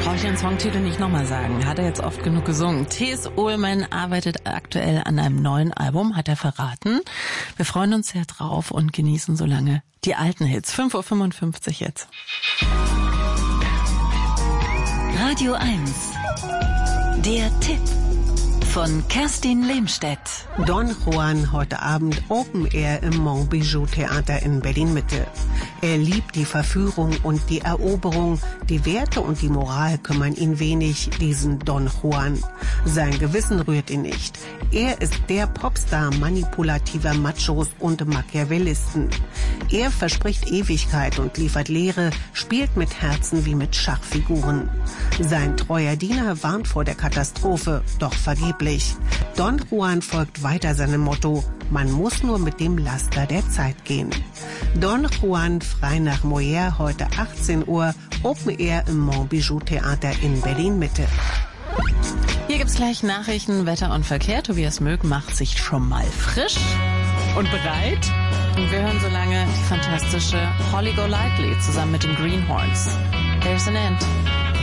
Brauche ich den Songtitel nicht nochmal sagen, hat er jetzt oft genug gesungen. T.S. Ullman arbeitet aktuell an einem neuen Album, hat er verraten. Wir freuen uns sehr drauf und genießen so lange die alten Hits. 5:55 Uhr jetzt. Radio 1. Der Tipp von Kerstin Lehmstedt. Don Juan heute Abend Open Air im Montbijou Theater in Berlin-Mitte. Er liebt die Verführung und die Eroberung. Die Werte und die Moral kümmern ihn wenig, diesen Don Juan. Sein Gewissen rührt ihn nicht. Er ist der Popstar manipulativer Machos und Machiavellisten. Er verspricht Ewigkeit und liefert Lehre, spielt mit Herzen wie mit Schachfiguren. Sein treuer Diener warnt vor der Katastrophe, doch vergeblich. Don Juan folgt weiter seinem Motto: Man muss nur mit dem Laster der Zeit gehen. Don Juan, frei nach Molière, heute 18 Uhr, Open Air im Montbijou Theater in Berlin-Mitte. Hier gibt's gleich Nachrichten, Wetter und Verkehr. Tobias Möck macht sich schon mal frisch und bereit. Und wir hören so lange die fantastische Holly Golightly zusammen mit den Greenhorns. There's an End.